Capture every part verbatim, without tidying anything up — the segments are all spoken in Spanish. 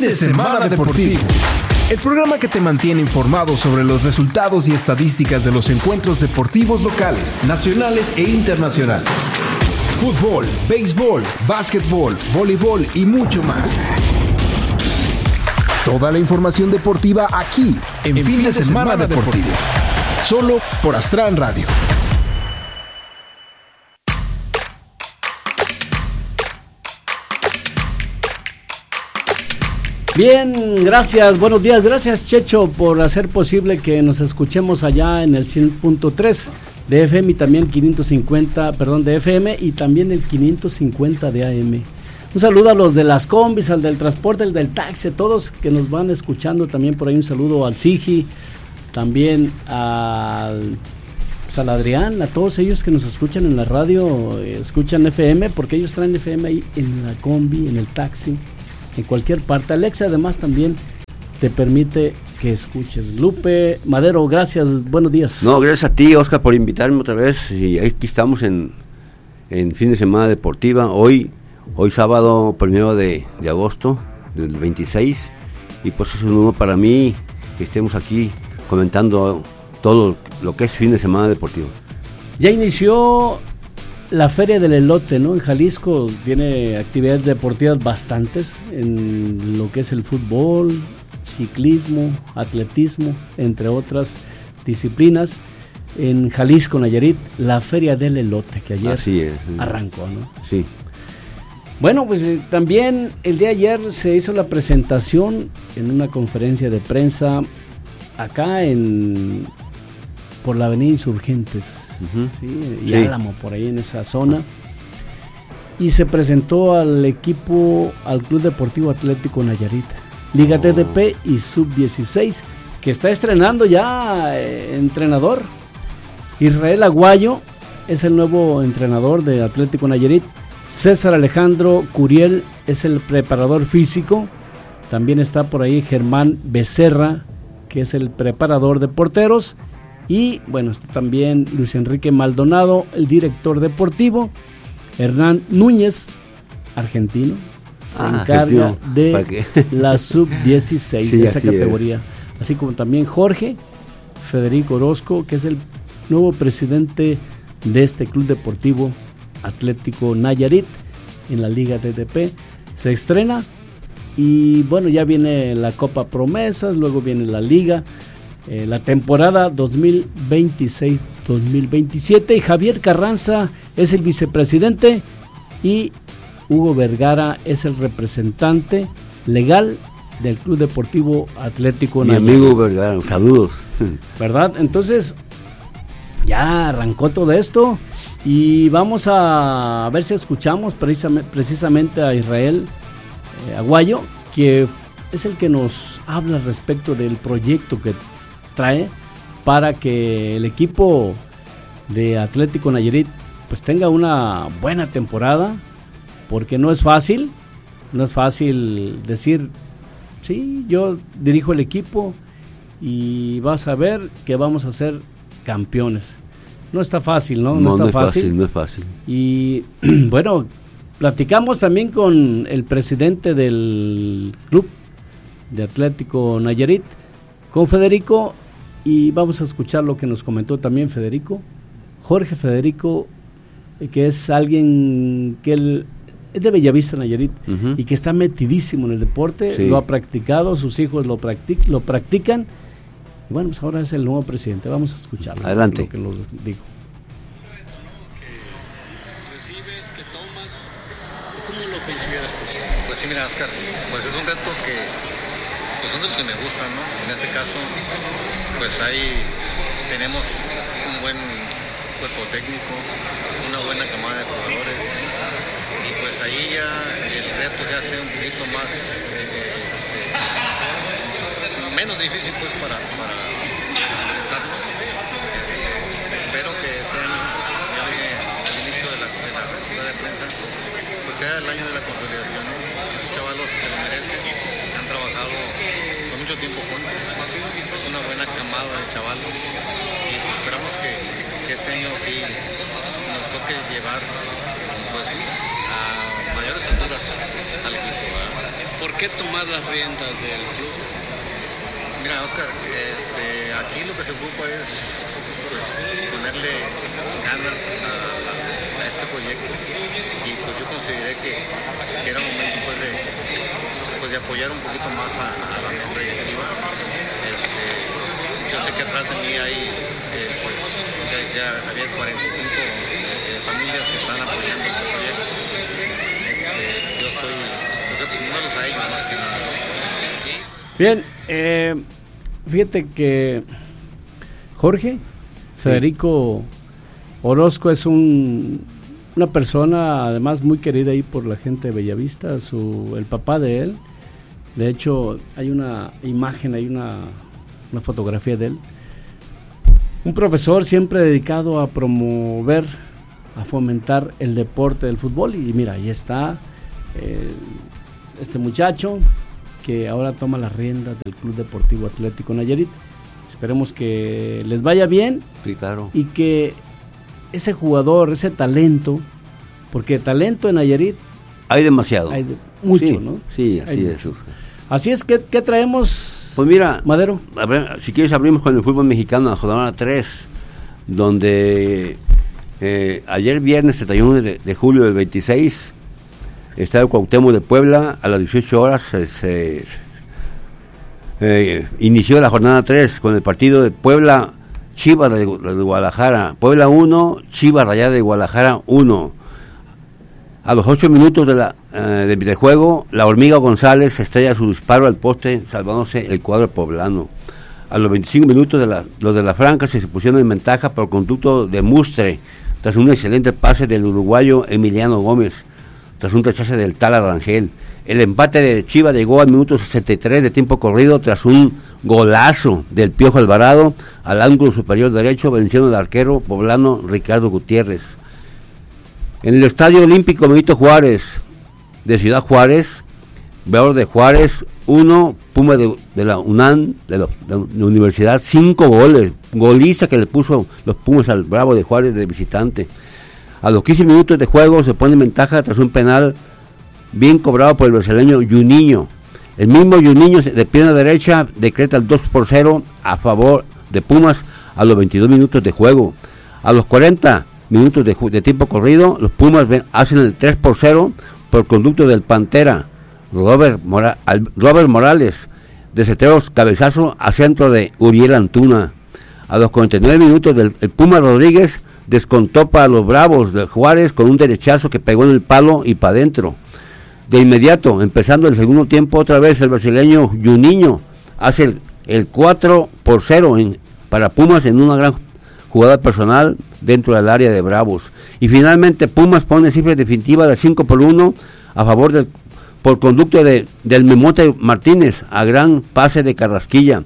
de Semana Deportivo. El programa que te mantiene informado sobre los resultados y estadísticas de los encuentros deportivos locales, nacionales e internacionales. Fútbol, béisbol, básquetbol, voleibol y mucho más. Toda la información deportiva aquí, en, en Fin de, de Semana, Semana Deportivo. Deportivo. Solo por Astral Radio. Bien, gracias, buenos días, gracias Checho por hacer posible que nos escuchemos allá en el cien punto tres de F M y también quinientos cincuenta, perdón, de F M y también el quinientos cincuenta de A M. Un saludo a los de las combis, al del transporte, al del taxi, a todos que nos van escuchando, también por ahí un saludo al Sigi, también al, pues al Adrián, a todos ellos que nos escuchan en la radio, escuchan F M, porque ellos traen F M ahí en la combi, en el taxi, en cualquier parte. Alexa además también te permite que escuches. Lupe Madero, gracias, buenos días. No, gracias a ti, Oscar, por invitarme otra vez, y aquí estamos en, en Fin de Semana Deportiva, hoy hoy sábado primero de, de agosto del veintiséis, y pues es un honor para mí que estemos aquí comentando todo lo que es Fin de Semana Deportivo. Ya inició la Feria del Elote, ¿no? En Jalisco tiene actividades deportivas bastantes, en lo que es el fútbol, ciclismo, atletismo, entre otras disciplinas. En Jalisco, Nayarit, la Feria del Elote, que ayer Así es, arrancó, ¿no? Sí. Bueno, pues eh, también el día de ayer se hizo la presentación en una conferencia de prensa acá en por la avenida Insurgentes, uh-huh. ¿sí? y sí. Álamo, por ahí en esa zona, y se presentó al equipo, al Club Deportivo Atlético Nayarit, Liga oh. T D P y sub dieciséis, que está estrenando ya eh, entrenador. Israel Aguayo es el nuevo entrenador de Atlético Nayarit. César Alejandro Curiel es el preparador físico. También está por ahí Germán Becerra, que es el preparador de porteros. Y bueno, está también Luis Enrique Maldonado, el director deportivo. Hernán Núñez, argentino, se ah, encarga argentino. de la sub dieciséis, sí, de esa categoría. Es. Así como también Jorge Federico Orozco, que es el nuevo presidente de este Club Deportivo Atlético Nayarit en la Liga T D P. Se estrena y bueno, ya viene la Copa Promesas, luego viene la Liga, eh, la temporada dos mil veintiséis dos mil veintisiete, y Javier Carranza es el vicepresidente y Hugo Vergara es el representante legal del Club Deportivo Atlético Mi Nayarit. Mi amigo Vergara, saludos. ¿Verdad? Entonces ya arrancó todo esto. Y vamos a ver si escuchamos precisamente, precisamente a Israel eh, Aguayo, que es el que nos habla respecto del proyecto que trae para que el equipo de Atlético Nayarit pues tenga una buena temporada, porque no es fácil, no es fácil decir, sí, yo dirijo el equipo y vas a ver que vamos a ser campeones. No está fácil, ¿no? No, no está no es fácil. fácil, no es fácil. Y bueno, platicamos también con el presidente del club de Atlético Nayarit, con Federico, y vamos a escuchar lo que nos comentó también Federico, Jorge Federico, que es alguien que él es de Bellavista, Nayarit, uh-huh. y que está metidísimo en el deporte, sí. lo ha practicado, sus hijos lo, practic- lo practican. Bueno, pues ahora es el nuevo presidente, vamos a escucharlo. Adelante. Lo que nos dijo. Que recibes, que tomas, ¿cómo lo consideras tú? Pues sí, mira, Oscar, pues es un reto que pues son de los que me gustan, ¿no? En este caso, pues ahí tenemos un buen cuerpo técnico, una buena camada de jugadores, y pues ahí ya el reto se hace un poquito más eh, este, menos difícil pues para, para enfrentarlo. Eh, espero que este año, ya viene al inicio de la, de la rueda de prensa, pues sea el año de la consolidación, ¿no? Los chavalos se lo merecen, han trabajado con mucho tiempo juntos, es una buena camada de chavalos, y pues esperamos que, que este año sí nos toque llevar pues a mayores alturas al equipo, ¿verdad? ¿por qué tomar las riendas del club? Mira, Oscar, este, aquí lo que se ocupa es pues, ponerle ganas a, a este proyecto y pues yo consideré que, que era momento pues, de, pues, de apoyar un poquito más a, a la mesa directiva. Este, yo sé que atrás de mí hay eh, pues, ya, ya había cuarenta y cinco eh, familias que están apoyando este proyecto. Este, yo estoy pues, representándolos a ellos más que nada. Bien, eh, fíjate que Jorge Federico Orozco es un, una persona además muy querida ahí por la gente de Bellavista, su, el papá de él, de hecho hay una imagen, hay una, una fotografía de él, un profesor siempre dedicado a promover, a fomentar el deporte del fútbol y mira, ahí está eh, este muchacho que ahora toma las riendas del Club Deportivo Atlético Nayarit. Esperemos que les vaya bien. Sí, claro. Y que ese jugador, ese talento, porque talento en Nayarit hay demasiado. Hay de, mucho, sí, ¿no? Sí, así hay es. mucho. Así es, ¿qué, qué traemos, Pues mira, Madero? A ver, si quieres abrimos con el fútbol mexicano, la jornada tres, donde eh, ayer viernes treinta y uno de, de julio del veintiséis, Estadio Cuauhtémoc de Puebla, a las dieciocho horas se, se eh, inició la jornada tres con el partido de Puebla Chivas de, de Guadalajara, Puebla uno, Chivas Rayadas de Guadalajara uno. A los ocho minutos de, la, eh, de, de juego, la Hormiga González estrella su disparo al poste, salvándose el cuadro poblano. A los veinticinco minutos, de la, los de la Franca se pusieron en ventaja por conducto de Mustre, tras un excelente pase del uruguayo Emiliano Gómez, tras un rechace del Tala Rangel. El empate de Chivas llegó al minuto sesenta y tres de tiempo corrido tras un golazo del Piojo Alvarado al ángulo superior derecho, venciendo al arquero poblano Ricardo Gutiérrez. En el Estadio Olímpico Benito Juárez de Ciudad Juárez, Veador de Juárez uno, Puma de, de la UNAM, de la, de la Universidad, cinco goles, goliza que le puso los Pumas al Bravo de Juárez de visitante. A los quince minutos de juego se pone en ventaja tras un penal bien cobrado por el brasileño Juninho. El mismo Juninho de pierna derecha decreta el dos por cero a favor de Pumas a los veintidós minutos de juego. A los cuarenta minutos de, de tiempo corrido, los Pumas ven, hacen el tres por cero por conducto del Pantera Robert, Mora, Robert Morales, de seteros cabezazo a centro de Uriel Antuna. A los cuarenta y nueve minutos del el Puma Rodríguez descontó para los Bravos de Juárez con un derechazo que pegó en el palo y para adentro. De inmediato, empezando el segundo tiempo, otra vez el brasileño Juninho hace el, el cuatro por cero en, para Pumas en una gran jugada personal dentro del área de Bravos. Y finalmente Pumas pone cifra definitiva de cinco por uno a favor del por conducto de, del Memote Martínez a gran pase de Carrasquilla.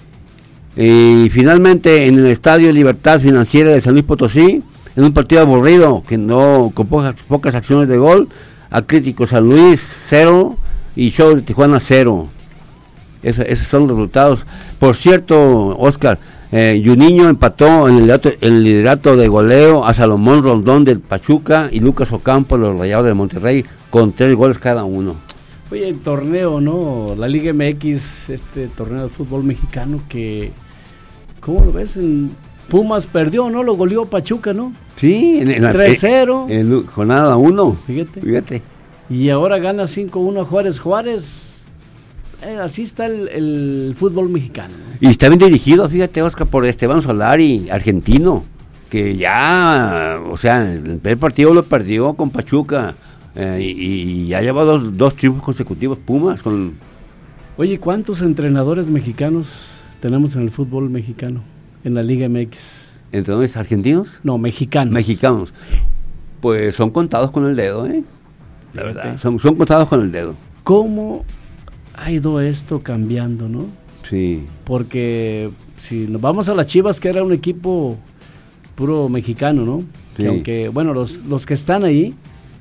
Y finalmente en el Estadio Libertad Financiera de San Luis Potosí, en un partido aburrido, que no con pocas, pocas acciones de gol, Atlético San Luis cero y Show de Tijuana cero. Eso, esos son los resultados. Por cierto, Oscar, eh, Juninho empató en el liderato, el liderato de goleo a Salomón Rondón del Pachuca y Lucas Ocampo, los Rayados de Monterrey, con tres goles cada uno. Oye, el torneo, ¿no? La Liga M X, este torneo de fútbol mexicano que, ¿cómo lo ves? En Pumas perdió, ¿no? Lo goleó Pachuca, ¿no? Sí, en, en tres cero. En, en jornada uno. Fíjate. Fíjate. Y ahora gana cinco uno a Juárez. Juárez, eh, así está el, el fútbol mexicano. Y está bien dirigido, fíjate, Oscar, por Esteban Solari, argentino, que ya, o sea, el primer partido lo perdió con Pachuca. Eh, y, y ya lleva dos, dos triunfos consecutivos Pumas con... Oye, ¿cuántos entrenadores mexicanos tenemos en el fútbol mexicano, en la Liga M X? ¿Entrenadores argentinos? No, mexicanos. Mexicanos. Pues son contados con el dedo, ¿eh? La verdad, son, son contados con el dedo. ¿Cómo ha ido esto cambiando, no? Sí. Porque si nos vamos a las Chivas, que era un equipo puro mexicano, ¿no? Sí. Que aunque, bueno, los, los que están ahí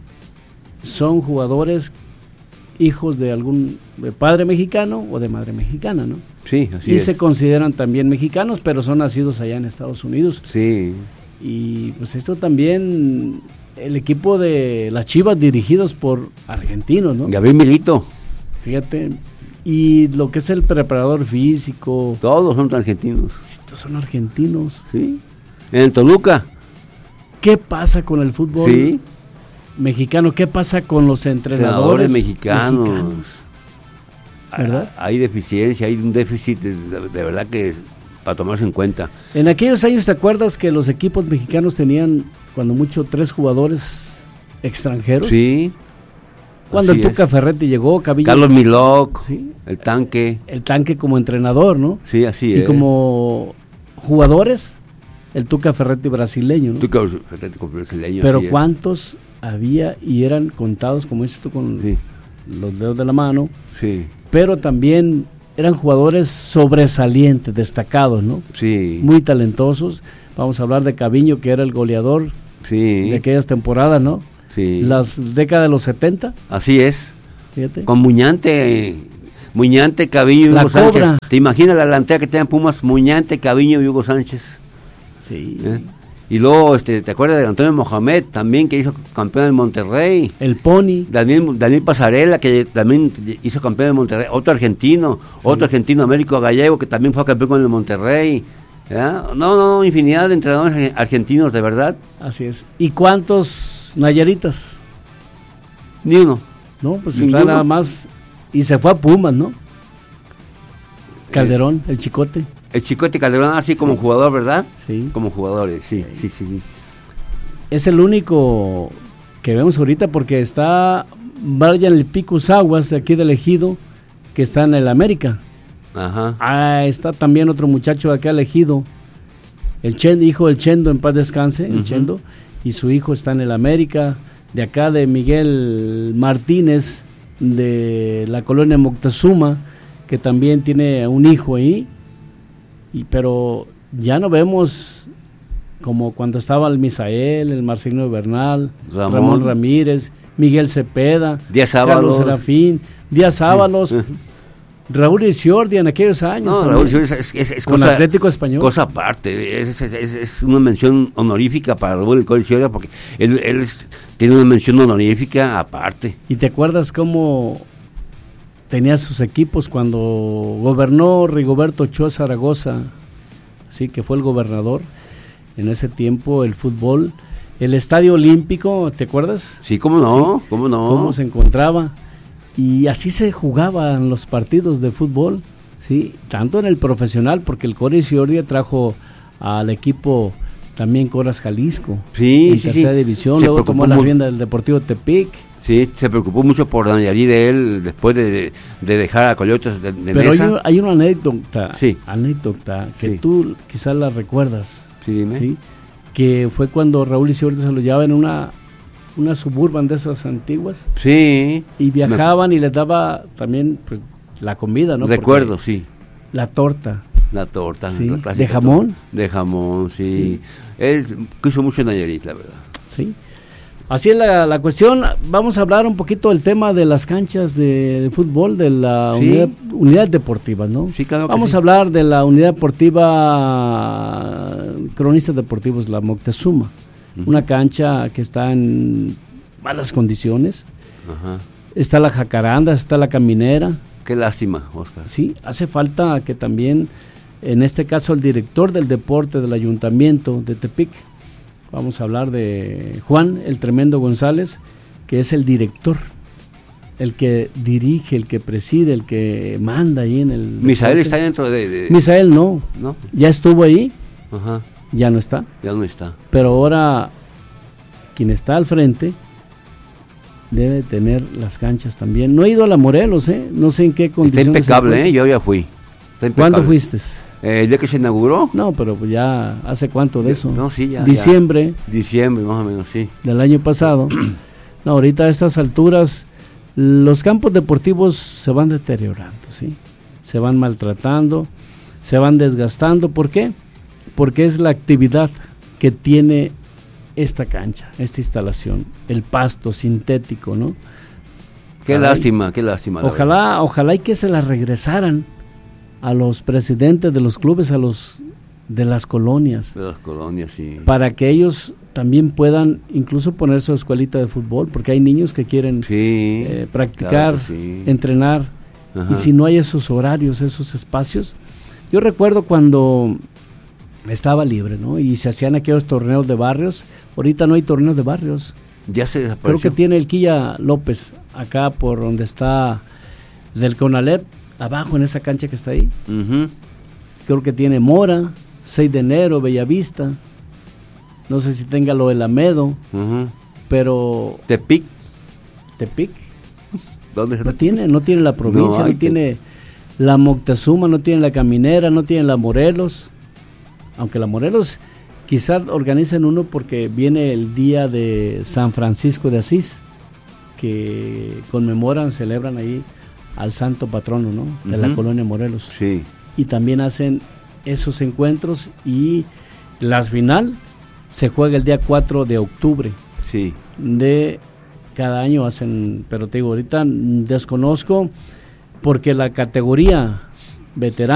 son jugadores hijos de algún de padre mexicano o de madre mexicana, ¿no? Sí, así y es. se consideran también mexicanos, pero son nacidos allá en Estados Unidos. Sí. Y pues esto también, el equipo de las Chivas dirigidos por argentinos, ¿no? Gabriel Milito. Fíjate, y lo que es el preparador físico. Todos son argentinos. Sí, todos son argentinos. Sí. En Toluca. ¿Qué pasa con el fútbol Sí. mexicano? ¿Qué pasa con los entrenadores, Entrenadores mexicanos. mexicanos? ¿Verdad? Hay deficiencia, hay un déficit de, de- de verdad que es para tomarse en cuenta. En aquellos años, ¿te acuerdas que los equipos mexicanos tenían, cuando mucho, tres jugadores extranjeros? Sí. Cuando así el Tuca es. Ferretti llegó, Cabillo, Carlos Milok, Sí. el tanque. el Tanque como entrenador, ¿no? Sí, así Y es. como jugadores, el Tuca Ferretti brasileño, ¿no? Tú que Ferretti con brasileño, Pero así es. ¿cuántos había y eran contados, como dices tú, con Sí, los dedos de la mano? sí, Pero también eran jugadores sobresalientes, destacados, ¿no? sí. Muy talentosos. Vamos a hablar de Caviño, que era el goleador Sí, de aquellas temporadas, ¿no? sí. Las décadas de los setenta, Así es. fíjate. Con Muñante, Muñante, Caviño y La Hugo Sánchez. Cobra. ¿Te imaginas la delantera que tenían Pumas? Muñante, Caviño y Hugo Sánchez. Sí. ¿eh? Y luego, este, ¿te acuerdas de Antonio Mohamed también, que hizo campeón del Monterrey? El Pony. Daniel, Daniel Pasarela, que también hizo campeón del Monterrey. Otro argentino, otro argentino, Américo Gallego, que también fue campeón con el Monterrey. ¿ya? No, no, no, infinidad de entrenadores argentinos, de verdad. Así es. ¿Y cuántos Nayaritas? Ni uno. No, pues Ninguno. está nada más. Y se fue a Pumas, ¿no? Calderón, el Chicote. El Chicote Calderón, así como jugador, ¿verdad? Sí. Como jugadores, sí, sí, sí. sí. Es el único que vemos ahorita porque está Brian El Picus Aguas, de aquí del Ejido, que está en el América. Ajá. Ah, está también otro muchacho de acá del Ejido, el Chendo, hijo del Chendo, en paz descanse, el Ujú. Chendo, y su hijo está en el América. De acá de Miguel Martínez, de la colonia Moctezuma, que también tiene un hijo ahí, y, pero ya no vemos como cuando estaba el Misael, el Marcelino Bernal, Ramón. Ramón, Ramírez, Miguel Cepeda, Díaz Carlos Ábalos. Serafín, Díaz Ábalos, Sí. Raúl Isiordi en aquellos años. No, también, Raúl Silva es, es, es con cosa, Atlético Español. cosa aparte, es, es, es, es una mención honorífica para Raúl Silva porque él, él es- tiene una mención honorífica aparte. ¿Y te acuerdas cómo tenía sus equipos cuando gobernó Rigoberto Ochoa Zaragoza? Sí, que fue el gobernador en ese tiempo, el fútbol, el Estadio Olímpico, ¿te acuerdas? Sí, cómo no, cómo no. Cómo se encontraba. Y así se jugaban los partidos de fútbol, sí, tanto en el profesional, porque el Cori Isiordi trajo al equipo también Coras Jalisco, Sí, en sí, tercera sí. división, Se luego preocupó tomó la mu- rienda del Deportivo Tepic. Sí, se preocupó mucho por Nayarit de él después de, de, de dejar a Coyotes de, de Pero hay, mesa. un- hay una anécdota, Sí. anécdota que Sí. tú quizás la recuerdas, Sí, dime. ¿sí? Que fue cuando Raúl Isiordi se lo llevaba en una, una Suburban de esas antiguas Sí. y viajaban y les daba también pues la comida, ¿no? Recuerdo, Porque sí. la torta, La torta. Sí, la ¿de clásica jamón? torta. De jamón, sí. Él quiso mucho en Nayarit, la verdad. ¿sí? Así es la, la cuestión. Vamos a hablar un poquito del tema de las canchas de fútbol, de la Sí. unidad, unidad deportiva, ¿no? Sí, claro que Vamos sí. a hablar de la unidad deportiva, cronistas deportivos, la Moctezuma. Ujú. Una cancha que está en malas condiciones. Ajá. Está la Jacaranda, está la Caminera. Qué lástima, Oscar. Sí, hace falta que también, en este caso, el director del deporte del ayuntamiento de Tepic, vamos a hablar de Juan, el Tremendo González, que es el director, el que dirige, el que preside, el que manda ahí en el Misael deporte. está dentro de... de- Misael no, ¿no? ya estuvo ahí, Ajá. ya no está, Ya no está. pero ahora quien está al frente debe tener las canchas también. No he ido a la Morelos, ¿eh? No sé en qué Está condiciones. se impecable, encuentra. ¿eh? Yo ya fui. Está ¿Cuándo impecable. fuiste? Eh, ¿El día que se inauguró? No, pero pues ya hace cuánto de Ya- eso. no, sí, ya, Diciembre Diciembre, más o menos, sí. del año pasado. No, ahorita a estas alturas los campos deportivos se van deteriorando, ¿sí? Se van maltratando, se van desgastando. ¿Por qué? Porque es la actividad que tiene esta cancha, esta instalación, el pasto sintético, ¿no? Qué Caray. lástima, qué lástima. la verdad. Ojalá, ojalá y que se la regresaran a los presidentes de los clubes, a los de las colonias, De las colonias, sí. para que ellos también puedan incluso poner su escuelita de fútbol, porque hay niños que quieren sí, eh, practicar, claro que sí. entrenar, Ajá. y si no hay esos horarios, esos espacios. Yo recuerdo cuando estaba libre, ¿no? Y se hacían aquellos torneos de barrios. Ahorita no hay torneos de barrios. Ya se Creo desapareció. que tiene el Quilla López, acá por donde está del Conalep, abajo en esa cancha que está ahí. Uh-huh. Creo que tiene Mora, seis de enero, Bellavista. No sé si tenga lo del Amedo, Uh-huh. pero Tepic, Tepic ¿dónde está? no tiene, no tiene la provincia, No, no, hay que- tiene la Moctezuma, no tiene la Caminera, no tiene la Morelos. Aunque la Morelos quizás organizan uno porque viene el día de San Francisco de Asís, que conmemoran, celebran ahí al santo patrono, ¿no? De la Ujú. colonia Morelos. Sí. Y también hacen esos encuentros, y la final se juega el día cuatro de octubre Sí. de cada año hacen, pero te digo, ahorita mm, desconozco porque la categoría veterana